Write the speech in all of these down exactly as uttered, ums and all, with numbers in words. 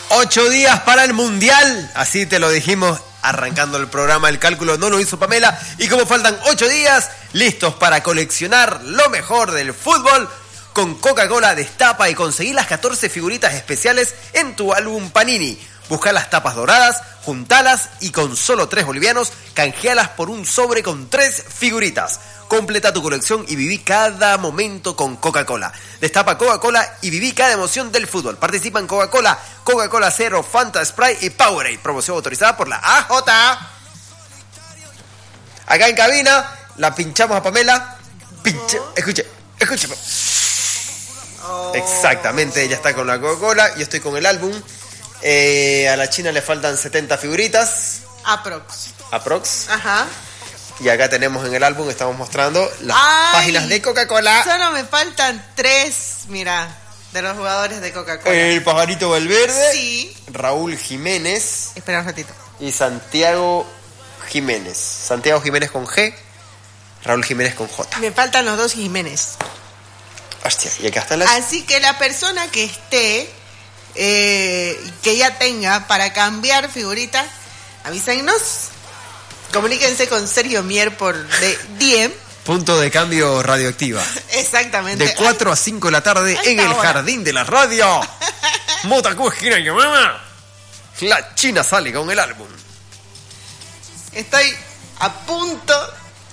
Ocho días para el Mundial, así te lo dijimos arrancando el programa. El cálculo no lo hizo Pamela. Y como faltan ocho días, listos para coleccionar lo mejor del fútbol, con Coca-Cola destapa y conseguí las catorce figuritas especiales en tu álbum Panini. Busca las tapas doradas, juntalas y con solo tres bolivianos, canjealas por un sobre con tres figuritas. Completa tu colección y viví cada momento con Coca-Cola. Destapa Coca-Cola y viví cada emoción del fútbol. Participa en Coca-Cola, Coca-Cola Cero, Fanta Sprite y Powerade. Promoción autorizada por la A J. Acá en cabina la pinchamos a Pamela. Pinche, escuche, escuche. Oh. Exactamente, ella está con la Coca-Cola, yo estoy con el álbum. Eh, a la China le faltan setenta figuritas. Aprox. Aprox. Ajá. Y acá tenemos en el álbum, estamos mostrando las Ay, páginas de Coca-Cola. Solo me faltan tres, mira, de los jugadores de Coca-Cola. El Pajarito Valverde. Sí. Raúl Jiménez. Espera un ratito. Y Santiago Jiménez. Santiago Jiménez con G. Raúl Jiménez con J. Me faltan los dos Jiménez. Hostia, y acá están las... Así que la persona que esté, eh, que ya tenga para cambiar figurita, avísenos. Comuníquense con Sergio Mier por D M. Punto de cambio radioactiva. Exactamente. De cuatro a cinco de la tarde en el hora. Jardín de la Radio. Motacu esquina y mamá. La China sale con el álbum. Estoy a punto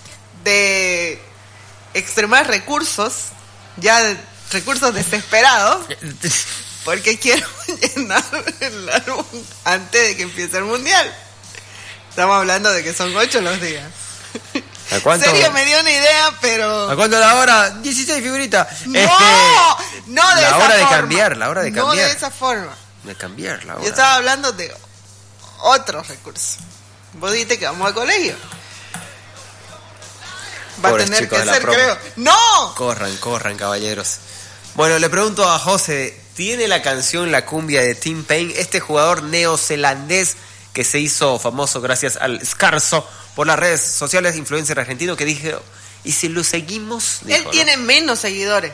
de extremar recursos, ya recursos desesperados, porque quiero llenar el álbum antes de que empiece el mundial. Estamos hablando de que son ocho los días. ¿A cuánto? Serio, me dio una idea, pero... ¿A cuánto la hora? dieciséis figuritas. No, este, no de la esa hora forma. de cambiar, la hora de cambiar. No de esa forma. De cambiar la hora. Yo estaba hablando de otros recursos. Vos dijiste que vamos al colegio. Va Pobres a tener chicos que de la ser, promo. creo. ¡No! Corran, corran, caballeros. Bueno, le pregunto a José, ¿tiene la canción La Cumbia de Tim Payne, este jugador neozelandés que se hizo famoso gracias al Scarso por las redes sociales, influencer argentino, que dijo, ¿y si lo seguimos? Dijo, Él tiene ¿no? menos seguidores.